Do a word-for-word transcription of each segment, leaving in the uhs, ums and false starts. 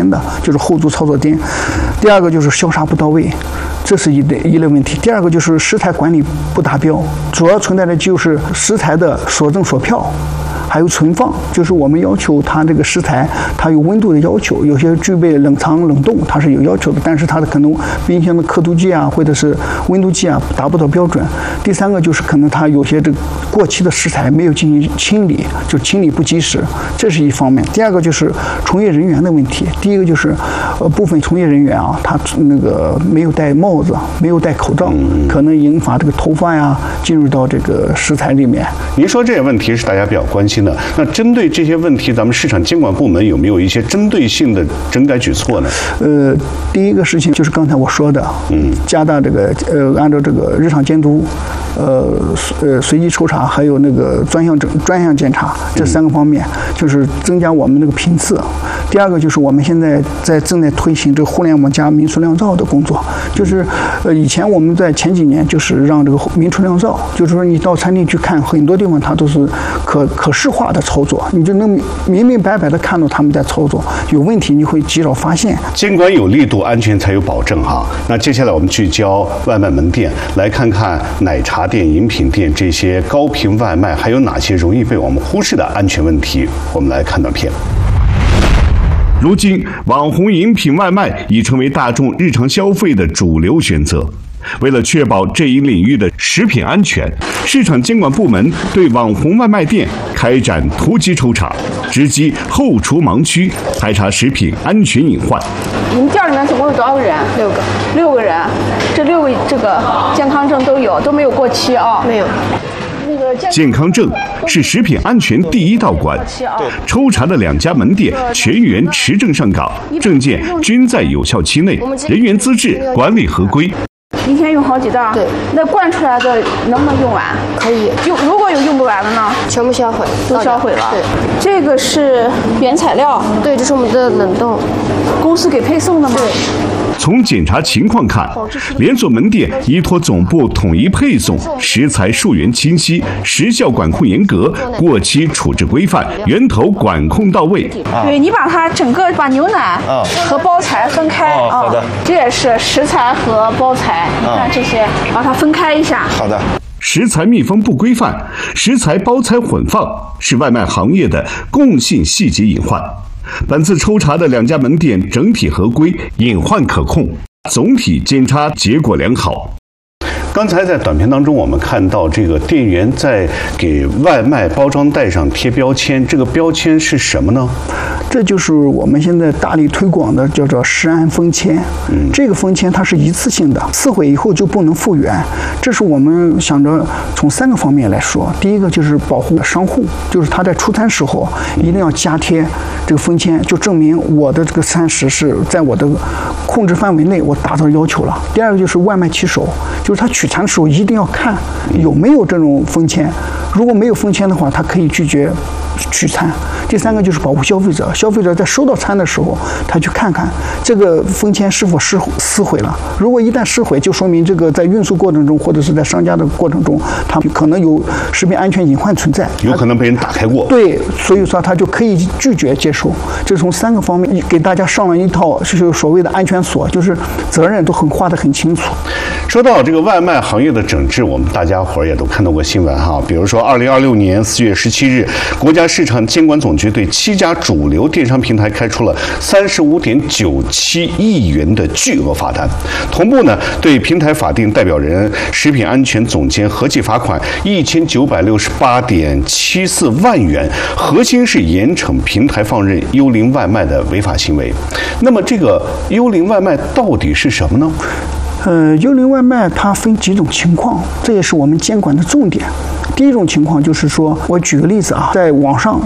的，就是后厨操作颠；第二个就是消杀不到位，这是一类一类问题；第二个就是食材管理不达标，主要存在的就是食材的所赠所票。还有存放，就是我们要求它这个食材，它有温度的要求，有些具备冷藏冷冻，它是有要求的，但是它的可能冰箱的刻度计啊，或者是温度计啊，达不到标准。第三个就是可能它有些这个过期的食材没有进行清理，就清理不及时，这是一方面。第二个就是从业人员的问题，第一个就是呃部分从业人员啊，他那个没有戴帽子，没有戴口罩，可能引发这个头发呀进入到这个食材里面。 您说这些问题是大家比较关心的，那针对这些问题，咱们市场监管部门有没有一些针对性的整改举措呢？ 呃，第一个事情就是刚才我说的，嗯，加大这个呃，按照这个日常监督，呃呃，随机抽查，还有那个专项整专项检查这三个方面，就是增加我们那个频次。第二个就是我们现在在正在推行这个互联网加民出酿造的工作，就是呃，以前我们在前几年就是让这个民出酿造，就是说你到餐厅去看，很多地方它都是可可视化的操作，你就能明明白白的看到他们在操作，有问题你会及早发现。 监管有力度，安全才有保证哈。那接下来我们聚焦外卖门店，来看看奶茶店、饮品店这些高频外卖还有哪些容易被我们忽视的安全问题。我们来看短片。如今，网红饮品外卖已成为大众日常消费的主流选择。为了确保这一领域的食品安全，市场监管部门对网红外卖店开展突击抽查，直击后厨盲区，排查食品安全隐患。 你们店里面总共有多少个人？六个，六个人，这六个这个健康证都有，都没有过期啊？没有。 健康证是食品安全第一道关。抽查的两家门店全员持证上岗，证件均在有效期内，人员资质管理合规。 一天用好几袋？对。那灌出来的能不能用完？可以。用如果有用不完的呢？全部销毁，都销毁了。对。这个是原材料？对，这是我们的冷冻。公司给配送的吗？对。 从检查情况看，连锁门店依托总部统一配送，食材溯源清晰，时效管控严格，过期处置规范，源头管控到位。 对，你把它整个把牛奶和包材分开啊，好的，这也是食材和包材，你看这些，把它分开一下。 好的。食材密封不规范，食材包材混放是外卖行业的共性细节隐患。本次抽查的两家门店整体合规，隐患可控，总体检查结果良好。刚才在短片当中，我们看到这个店员在给外卖包装袋上贴标签，这个标签是什么呢？ 这就是我们现在大力推广的，叫做食安封签。嗯，这个封签它是一次性的，撕毁以后就不能复原。这是我们想着从三个方面来说，第一个就是保护商户，就是他在出餐时候一定要加贴这个封签，就证明我的这个餐食是在我的控制范围内，我达到要求了。第二个就是外卖骑手，就是他取餐的时候一定要看有没有这种封签，如果没有封签的话，他可以拒绝取餐。第三个就是保护消费者，消费者在收到餐的时候，他去看看这个封签是否撕撕毁了。如果一旦撕毁，就说明这个在运输过程中或者是在商家的过程中，它可能有食品安全隐患存在， 有可能被人打开过。 对，所以说他就可以拒绝接受。这从三个方面给大家上了一套就是所谓的安全锁，就是责任都很画得很清楚。 说到这个外卖行业的整治，我们大家伙儿也都看到过新闻哈，比如说二零二六年四月十七日，国家市场监管总局对七家主流电商平台开出了三十五点九七亿元的巨额罚单，同步呢对平台法定代表人、食品安全总监合计罚款一千九百六十八点七四万元，核心是严惩平台放任幽灵外卖的违法行为。那么这个幽灵外卖到底是什么呢？ 呃，幽灵外卖它分几种情况，这也是我们监管的重点。第一种情况就是说，我举个例子啊，在网上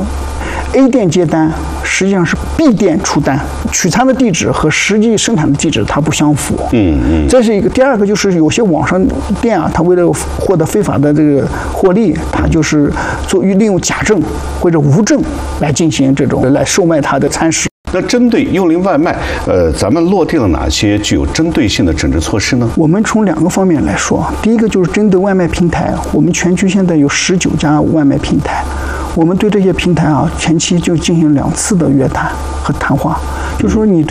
A 店接单，实际上是 B 店出单，取餐的地址和实际生产的地址它不相符。嗯嗯，这是一个。第二个就是有些网上店啊，它为了获得非法的这个获利，它就是做利用假证或者无证来进行这种来售卖它的餐食。 那针对幽灵外卖，呃，咱们落地了哪些具有针对性的整治措施呢？ 我们从两个方面来说，第一个就是针对外卖平台，我们全区现在有十九家外卖平台，我们对这些平台啊，前期就进行两次的约谈和谈话，就是说你对